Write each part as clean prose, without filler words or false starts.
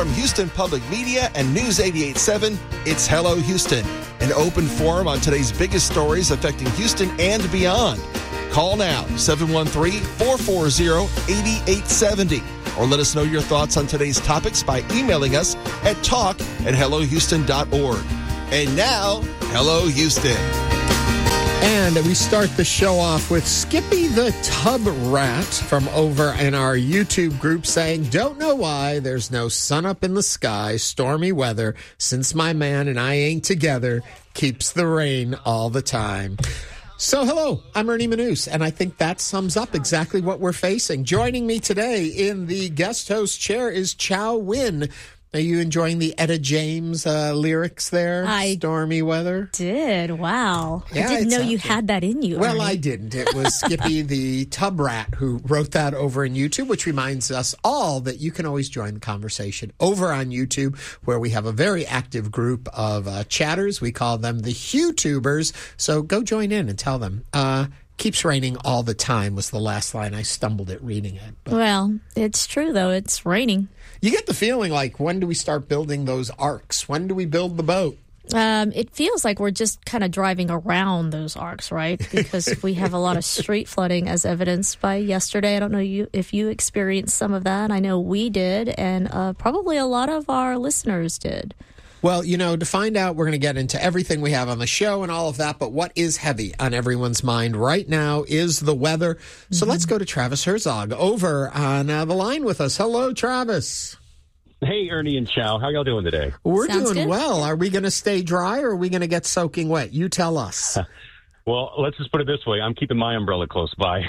From Houston Public Media and News 88.7, it's Hello Houston, an open forum on today's biggest stories affecting Houston and beyond. Call now, 713-440-8870, or let us know your thoughts on today's topics by emailing us at talk@hellohouston.org. And now, Hello Houston. And we start the show off with Skippy the Tub Rat from over in our YouTube group saying, don't know why there's no sun up in the sky, stormy weather, since my man and I ain't together, keeps the rain all the time. So hello, I'm Ernie Manous, and I think that sums up exactly what we're facing. Joining me today in the guest host chair is Chow Win. Are you enjoying the Etta James lyrics there? Stormy weather? Did. Wow. Yeah, I didn't know you had that in you. Well, Ernie. I didn't. It was Skippy the Tub Rat who wrote that over in YouTube, which reminds us all that you can always join the conversation over on YouTube, where we have a very active group of chatters. We call them the HuTubers. So go join in and tell them. Keeps raining all the time was the last line. I stumbled at reading it. But well, it's true, though. It's raining. You get the feeling like, when do we start building those arcs? When do we build the boat? It feels like we're just kind of driving around those arcs, right? Because we have a lot of street flooding as evidenced by yesterday. I don't know if you experienced some of that. I know we did, and probably a lot of our listeners did. Well, to find out, we're going to get into everything we have on the show and all of that, but what is heavy on everyone's mind right now is the weather. So let's go to Travis Herzog over on the line with us. Hello, Travis. Hey, Ernie and Chow. How y'all doing today? We're Sounds doing good. well. Are we going to stay dry or are we going to get soaking wet? You tell us. Well, let's just put it this way. I'm keeping my umbrella close by.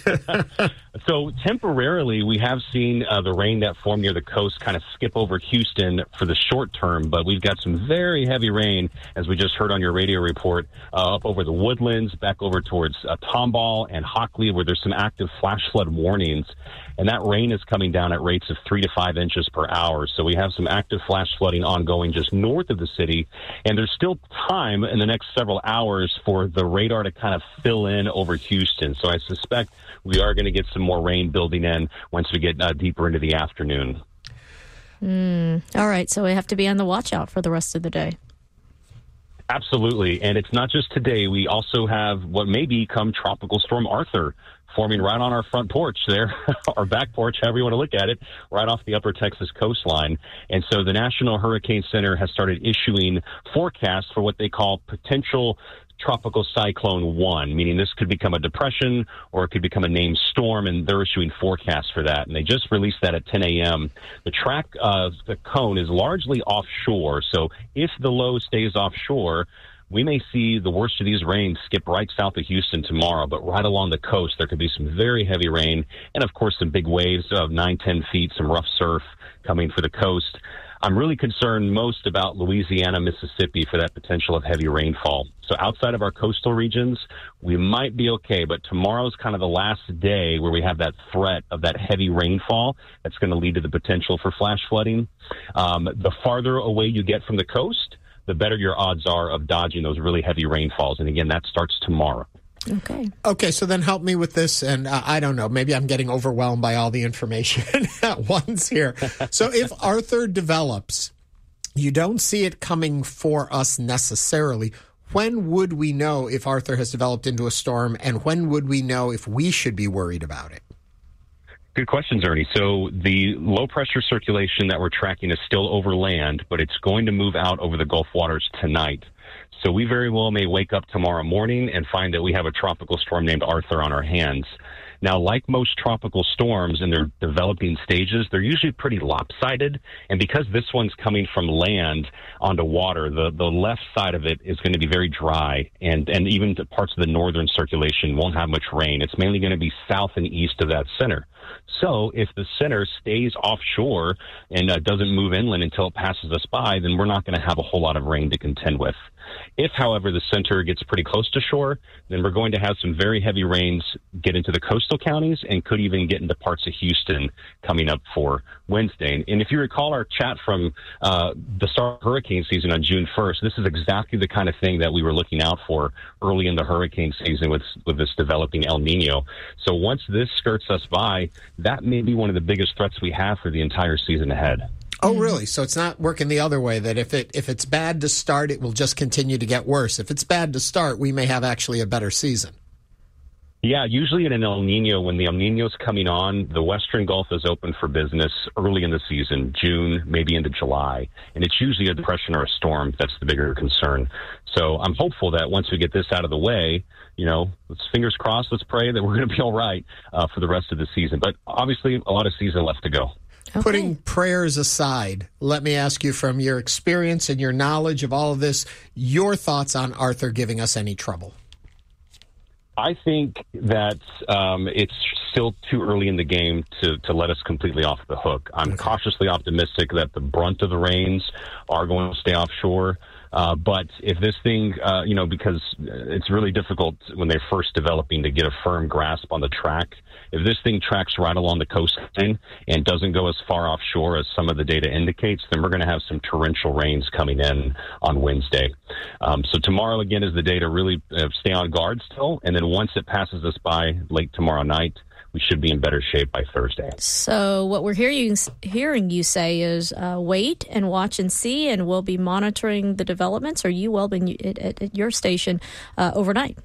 So temporarily, we have seen the rain that formed near the coast kind of skip over Houston for the short term, but we've got some very heavy rain, as we just heard on your radio report, up over the Woodlands, back over towards Tomball and Hockley, where there's some active flash flood warnings. And that rain is coming down at rates of 3 to 5 inches per hour. So we have some active flash flooding ongoing just north of the city. And there's still time in the next several hours for the radar to kind of fill in over Houston. So I suspect we are going to get some more rain building in once we get deeper into the afternoon. All right. So we have to be on the watch out for the rest of the day. Absolutely. And it's not just today. We also have what may become Tropical Storm Arthur forming right on our front porch there, our back porch, however you want to look at it, right off the upper Texas coastline. And so the National Hurricane Center has started issuing forecasts for what they call potential Tropical Cyclone 1, meaning this could become a depression or it could become a named storm, and they're issuing forecasts for that. And they just released that at 10 a.m. The track of the cone is largely offshore, so if the low stays offshore, we may see the worst of these rains skip right south of Houston tomorrow, but right along the coast, there could be some very heavy rain and, of course, some big waves of 9-10 feet, some rough surf coming for the coast. I'm really concerned most about Louisiana, Mississippi for that potential of heavy rainfall. So outside of our coastal regions, we might be okay, but tomorrow's kind of the last day where we have that threat of that heavy rainfall that's going to lead to the potential for flash flooding. The farther away you get from the coast, the better your odds are of dodging those really heavy rainfalls. And again, that starts tomorrow. Okay, so then help me with this, and I don't know, maybe I'm getting overwhelmed by all the information at once here. So if Arthur develops, you don't see it coming for us necessarily. When would we know if Arthur has developed into a storm, and when would we know if we should be worried about it? Good questions, Ernie. So the low-pressure circulation that we're tracking is still over land, but it's going to move out over the Gulf waters tonight. So we very well may wake up tomorrow morning and find that we have a tropical storm named Arthur on our hands. Now, like most tropical storms in their developing stages, they're usually pretty lopsided. And because this one's coming from land onto water, the left side of it is going to be very dry. And even parts of the northern circulation won't have much rain. It's mainly going to be south and east of that center. So if the center stays offshore and doesn't move inland until it passes us by, then we're not going to have a whole lot of rain to contend with. If, however, the center gets pretty close to shore, then we're going to have some very heavy rains get into the coastal counties and could even get into parts of Houston coming up for Wednesday. And if you recall our chat from the start of hurricane season on June 1st, this is exactly the kind of thing that we were looking out for early in the hurricane season with this developing El Nino. So once this skirts us by, that may be one of the biggest threats we have for the entire season ahead. Oh, really? So it's not working the other way, that if it's bad to start, it will just continue to get worse. If it's bad to start, we may have actually a better season. Yeah, usually in an El Nino, when the El Nino's coming on, the Western Gulf is open for business early in the season, June, maybe into July. And it's usually a depression or a storm that's the bigger concern. So I'm hopeful that once we get this out of the way, let's fingers crossed, let's pray that we're going to be all right for the rest of the season. But obviously, a lot of season left to go. Okay. Putting prayers aside, let me ask you, from your experience and your knowledge of all of this, your thoughts on Arthur giving us any trouble. I think that it's still too early in the game to let us completely off the hook. I'm cautiously optimistic that the brunt of the rains are going to stay offshore. But if this thing, because it's really difficult when they're first developing to get a firm grasp on the track. If this thing tracks right along the coastline and doesn't go as far offshore as some of the data indicates, then we're going to have some torrential rains coming in on Wednesday. So tomorrow, again, is the day to really stay on guard still. And then once it passes us by late tomorrow night, we should be in better shape by Thursday. So what we're hearing you say is wait and watch and see, and we'll be monitoring the developments, or you will be at your station overnight.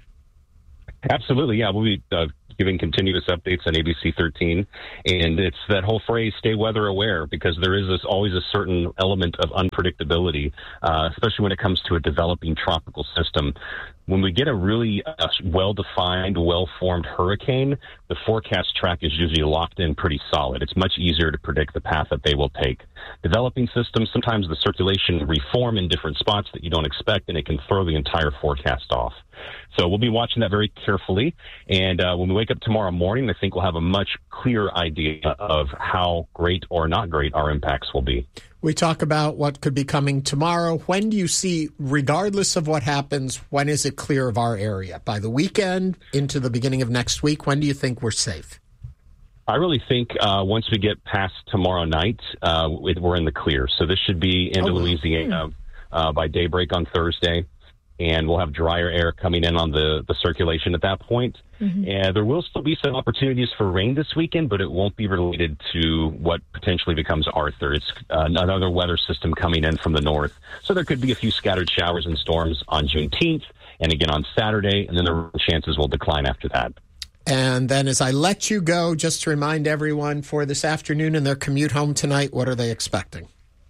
Absolutely, yeah. We'll be giving continuous updates on ABC 13. And it's that whole phrase, stay weather aware, because there is always a certain element of unpredictability, especially when it comes to a developing tropical system. When we get a really well-defined, well-formed hurricane, the forecast track is usually locked in pretty solid. It's much easier to predict the path that they will take. Developing systems, sometimes the circulation reform in different spots that you don't expect, and it can throw the entire forecast off. So we'll be watching that very carefully. And when we wake up tomorrow morning, I think we'll have a much clearer idea of how great or not great our impacts will be. We talk about what could be coming tomorrow. When do you see, regardless of what happens, when is it clear of our area? By the weekend, into the beginning of next week, when do you think we're safe? I really think once we get past tomorrow night, we're in the clear. So this should be into Louisiana by daybreak on Thursday. And we'll have drier air coming in on the circulation at that point. Mm-hmm. And there will still be some opportunities for rain this weekend, but it won't be related to what potentially becomes Arthur. It's another weather system coming in from the north. So there could be a few scattered showers and storms on Juneteenth and again on Saturday, and then the chances will decline after that. And then as I let you go, just to remind everyone for this afternoon and their commute home tonight, what are they expecting?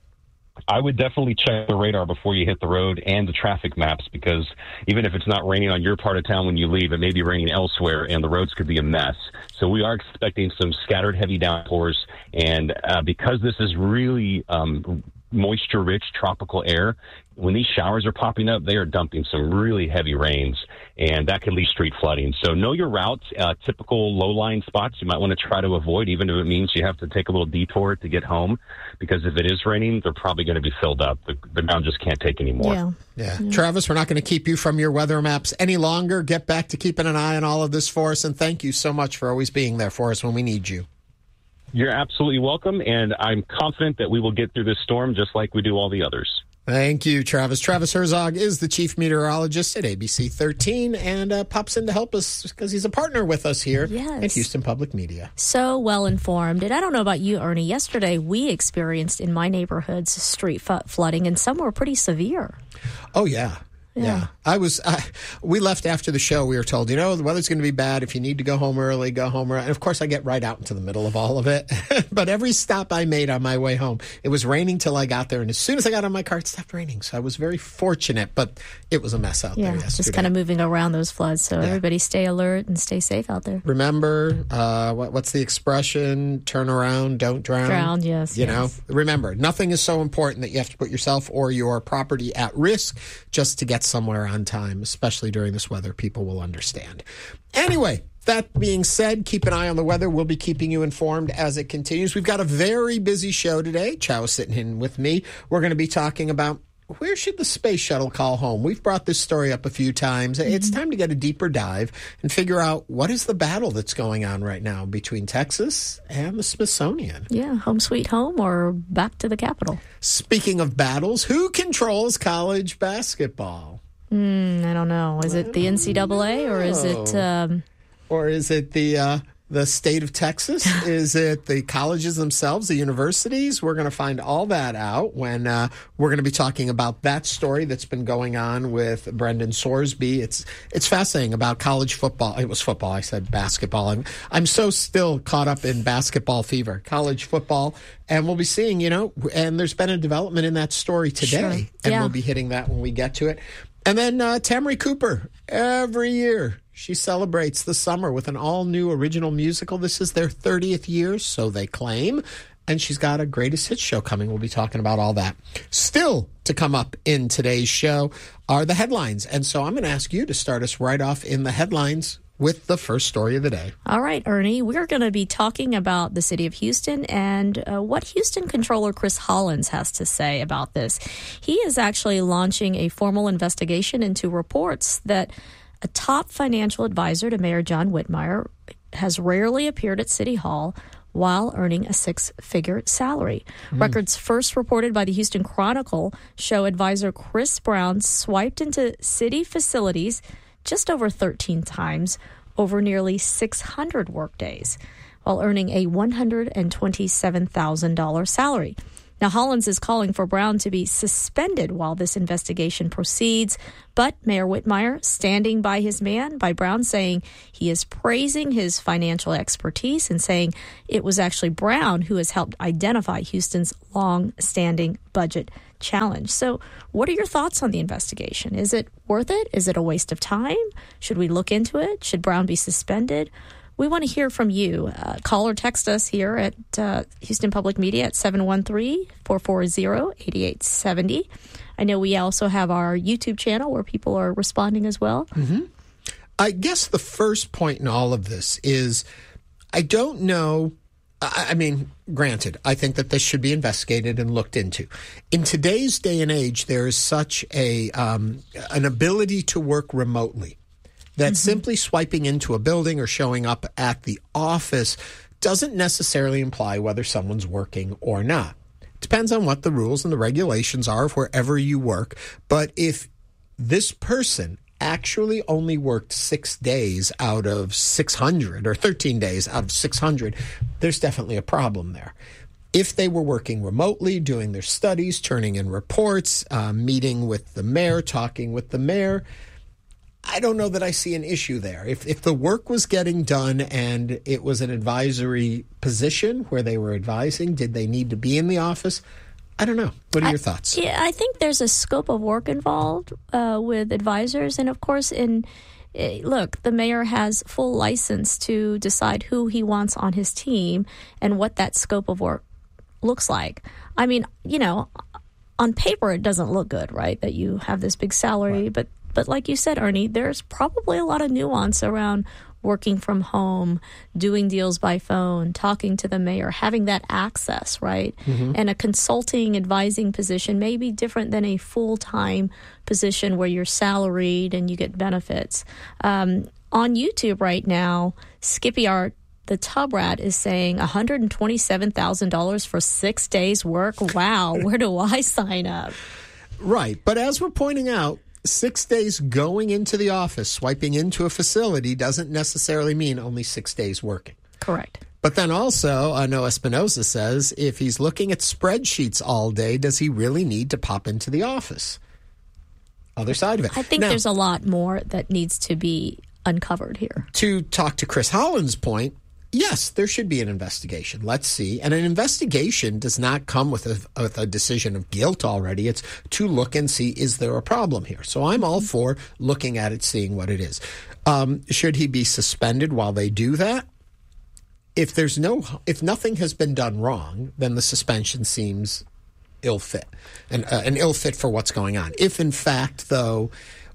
I would definitely check the radar before you hit the road and the traffic maps, because even if it's not raining on your part of town when you leave, it may be raining elsewhere and the roads could be a mess. So we are expecting some scattered heavy downpours. And because this is really moisture-rich tropical air, when these showers are popping up, they are dumping some really heavy rains, and that could lead street flooding. So know your route. Typical low-lying spots you might want to try to avoid, even if it means you have to take a little detour to get home, because if it is raining, they're probably going to be filled up. The ground just can't take any more. Yeah. Travis, we're not going to keep you from your weather maps any longer. Get back to keeping an eye on all of this for us, and thank you so much for always being there for us when we need you. You're absolutely welcome, and I'm confident that we will get through this storm just like we do all the others. Thank you, Travis. Travis Herzog is the chief meteorologist at ABC 13 and pops in to help us because he's a partner with us here at Houston Public Media. So well informed. And I don't know about you, Ernie. Yesterday, we experienced in my neighborhoods street flooding, and some were pretty severe. Oh, yeah. Yeah. We left after the show. We were told, the weather's going to be bad. If you need to go home early, go home early. And of course, I get right out into the middle of all of it. But every stop I made on my way home, it was raining till I got there. And as soon as I got on my car, it stopped raining. So I was very fortunate, but it was a mess out there yesterday. Just kind of moving around those floods. So everybody stay alert and stay safe out there. Remember, what's the expression? Turn around, don't drown. Drown, yes. Remember, nothing is so important that you have to put yourself or your property at risk just to get somewhere on time, especially during this weather. People will understand. Anyway, that being said, keep an eye on the weather. We'll be keeping you informed as it continues. We've got a very busy show today. Chow is sitting in with me. We're going to be talking about where should the space shuttle call home? We've brought this story up a few times. It's time to get a deeper dive and figure out what is the battle that's going on right now between Texas and the Smithsonian. Yeah, home sweet home or back to the Capitol. Speaking of battles, who controls college basketball? I don't know. Is it the NCAA or is it... Or is it the the state of Texas? Is it the colleges themselves, the universities? We're going to find all that out when we're going to be talking about that story that's been going on with Brendan Sorsby. It's fascinating about college football. It was football. I said basketball. I'm so still caught up in basketball fever, college football. And we'll be seeing, and there's been a development in that story today. Sure. And Yeah. we'll be hitting that when we get to it. And then Tamari Cooper, every year, she celebrates the summer with an all-new original musical. This is their 30th year, so they claim. And she's got a greatest hits show coming. We'll be talking about all that. Still to come up in today's show are the headlines. And so I'm going to ask you to start us right off in the headlines with the first story of the day. All right, Ernie, we're going to be talking about the city of Houston and what Houston Comptroller Chris Hollins has to say about this. He is actually launching a formal investigation into reports that a top financial advisor to Mayor John Whitmire has rarely appeared at City Hall while earning a six-figure salary. Records first reported by the Houston Chronicle show advisor Chris Brown swiped into city facilities just over 13 times over nearly 600 workdays, while earning a $127,000 salary. Now, Hollins is calling for Brown to be suspended while this investigation proceeds, but Mayor Whitmire standing by his man, by Brown saying he is praising his financial expertise and saying it was actually Brown who has helped identify Houston's long-standing budget challenge. So what are your thoughts on the investigation? Is it worth it? Is it a waste of time? Should we look into it? Should Brown be suspended? We want to hear from you. Call or text us here at Houston Public Media at 713-440-8870. I know we also have our YouTube channel where people are responding as well. Mm-hmm. I guess the first point in all of this is I don't know. I mean, granted, I think that this should be investigated and looked into. In today's day and age, there is such an ability to work remotely that simply swiping into a building or showing up at the office doesn't necessarily imply whether someone's working or not. It depends on what the rules and the regulations are of wherever you work. But if this person actually only worked 6 days out of 600 or 13 days out of 600, there's definitely a problem there. If they were working remotely, doing their studies, turning in reports, meeting with the mayor, talking with the mayor, I don't know that I see an issue there. If the work was getting done and it was an advisory position where they were advising, did they need to be in the office? I don't know. What are your thoughts? Yeah, I think there's a scope of work involved with advisors. And, of course, look, the mayor has full license to decide who he wants on his team and what that scope of work looks like. I mean, on paper, it doesn't look good, right, that you have this big salary, right. But like you said, Ernie, there's probably a lot of nuance around working from home, doing deals by phone, talking to the mayor, having that access, right? Mm-hmm. And a consulting, advising position may be different than a full-time position where you're salaried and you get benefits. On YouTube right now, Skippy Art, the tub rat, is saying $127,000 for 6 days work. Wow, where do I sign up? Right, but as we're pointing out, 6 days going into the office, swiping into a facility doesn't necessarily mean only 6 days working. Correct. But then also, Noah Espinosa says, if he's looking at spreadsheets all day, does he really need to pop into the office? Other side of it. I think there's a lot more that needs to be uncovered here. To talk to Chris Hollins' point, yes, there should be an investigation. Let's see. And an investigation does not come with a decision of guilt already. It's to look and see, is there a problem here? So I'm all for looking at it, seeing what it is. Should he be suspended while they do that? If nothing has been done wrong, then the suspension seems ill fit, and an ill fit for what's going on. If in fact, though,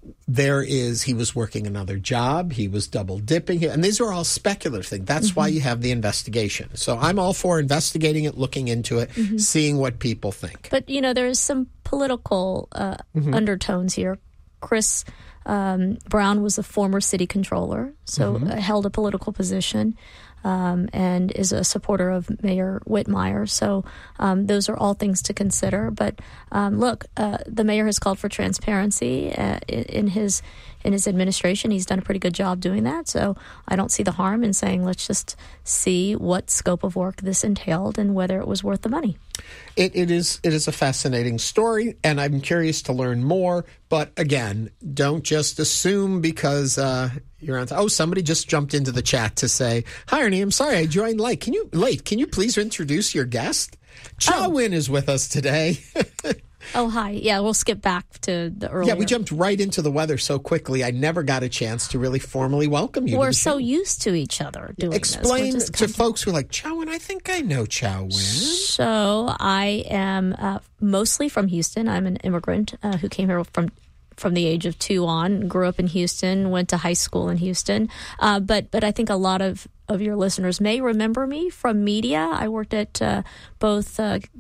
he was working another job, he was double dipping, and these are all speculative things. That's why you have the investigation. So I'm all for investigating it, looking into it, seeing what people think. But, there is some political undertones here. Chris Brown was a former city controller, so held a political position. and is a supporter of Mayor Whitmire. So those are all things to consider. But look, the mayor has called for transparency in his administration. He's done a pretty good job doing that. So I don't see the harm in saying, let's just see what scope of work this entailed and whether it was worth the money. It is a fascinating story, and I'm curious to learn more. But again, don't just assume because you're on. Somebody just jumped into the chat to say, "Hi, Ernie. I'm sorry I joined late. Can you please introduce your guest?" Cha Nguyen is with us today. Oh, hi. Yeah, we'll skip back to the earlier. Yeah, we jumped right into the weather so quickly. I never got a chance to really formally welcome you. We're so used to each other doing Explain this. to folks who are like, Cha Nguyen, I think I know Cha Nguyen. So I am mostly from Houston. I'm an immigrant who came here from the age of 2 on, grew up in Houston, went to high school in Houston. But I think a lot of your listeners may remember me from media. I worked at both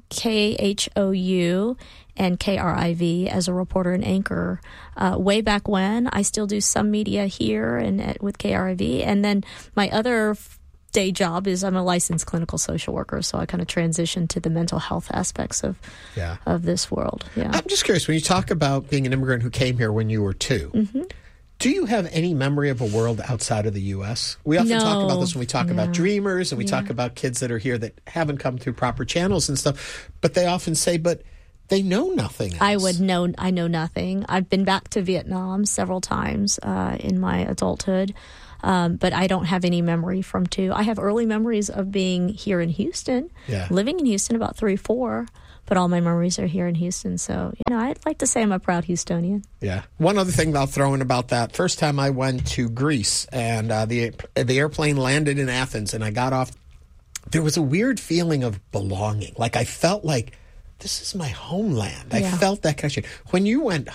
KHOU and KRIV as a reporter and anchor way back when. I still do some media here and with KRIV. And then my other day job is I'm a licensed clinical social worker, so I kind of transitioned to the mental health aspects of this world. Yeah. I'm just curious, when you talk about being an immigrant who came here when you were 2, mm-hmm. do you have any memory of a world outside of the U.S.? We often talk about this when we talk about dreamers and we talk about kids that are here that haven't come through proper channels and stuff, but they often say, but they know nothing else. I know nothing. I've been back to Vietnam several times in my adulthood. But I don't have any memory from 2. I have early memories of being here in Houston, living in Houston about 3, 4, but all my memories are here in Houston. So, I'd like to say I'm a proud Houstonian. Yeah. One other thing I'll throw in about that. First time I went to Greece and the airplane landed in Athens and I got off, there was a weird feeling of belonging. Like I felt like this is my homeland. I felt that connection. When you went